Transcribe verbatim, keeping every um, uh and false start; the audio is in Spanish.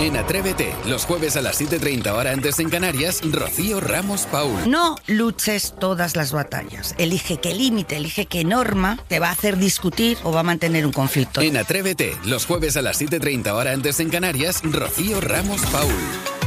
En Atrévete, los jueves a las siete y treinta hora antes en Canarias, Rocío Ramos Paul. No luches todas las batallas. Elige qué límite, elige qué norma te va a hacer discutir o va a mantener un conflicto. En Atrévete, los jueves a las siete y treinta hora antes en Canarias, Rocío Ramos Paul.